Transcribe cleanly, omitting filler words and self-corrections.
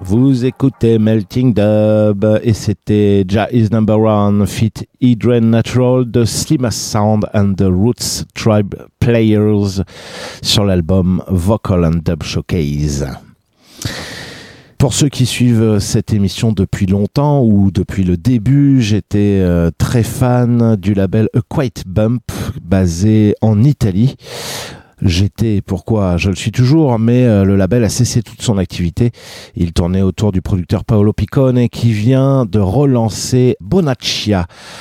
Vous écoutez Melting Dub et c'était Ja Is Number One feat. Hydren Natural de Slimas Sound and the Roots Tribe Players sur l'album Vocal and Dub Showcase. Pour ceux qui suivent cette émission depuis longtemps ou depuis le début, j'étais très fan du label A Quiet Bump basé en Italie. Pourquoi je le suis toujours, mais le label a cessé toute son activité. Il tournait autour du producteur Paolo Piccone qui vient de relancer Bonaccia